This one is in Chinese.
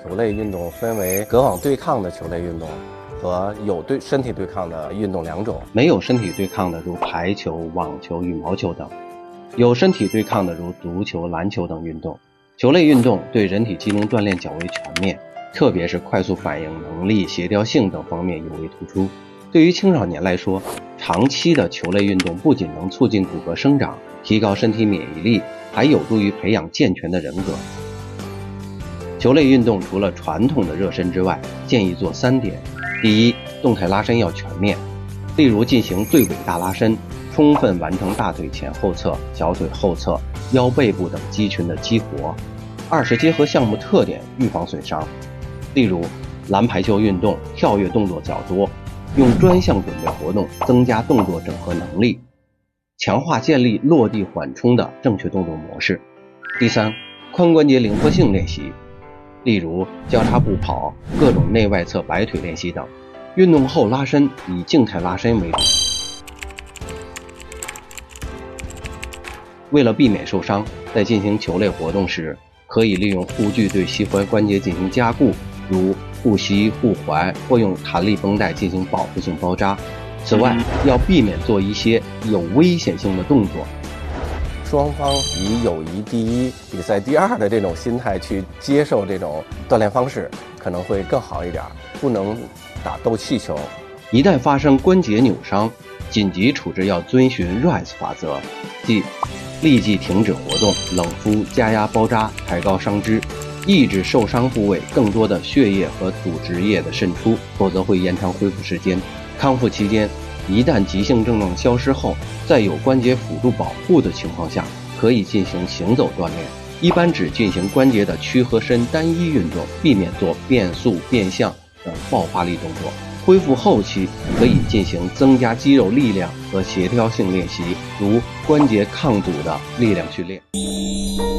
球类运动分为隔网对抗的球类运动和有身体对抗的运动两种。 没有身体对抗的如排球、网球、羽毛球等；有身体对抗的如足球、篮球等运动。球类运动对人体机能锻炼较为全面，特别是快速反应能力、协调性等方面尤为突出。对于青少年来说，长期的球类运动不仅能促进骨骼生长，提高身体免疫力，还有助于培养健全的人格。球类运动除了传统的热身之外，建议做3点。第一，动态拉伸要全面，例如进行对尾大拉伸，充分完成大腿前后侧、小腿后侧、腰背部等肌群的激活。二是结合项目特点预防损伤，例如篮排球运动跳跃动作较多，用专项准备活动增加动作整合能力，强化建立落地缓冲的正确动作模式。第三，髋关节灵活性练习，例如交叉步跑、各种内外侧摆腿练习等。运动后拉伸以静态拉伸为主。为了避免受伤，在进行球类活动时，可以利用护具对膝踝关节进行加固，如护膝、护踝，或用弹力绷带进行保护性包扎。此外，要避免做一些有危险性的动作。 双方以友谊第一、比赛第二的这种心态去接受这种锻炼方式，可能会更好一点。不能打斗气球。 一旦发生关节扭伤，紧急处置要遵循 RICE 法则，即立即停止活动、冷敷、加压包扎、抬高伤肢，抑制受伤部位更多的血液和组织液的渗出，否则会延长恢复时间。康复期间，一旦急性症状消失后，在有关节辅助保护的情况下，可以进行行走锻炼，一般只进行关节的屈和伸单一运动，避免做变速、变向等爆发力动作。恢复后期可以进行增加肌肉力量和协调性练习，如关节抗阻的力量训练。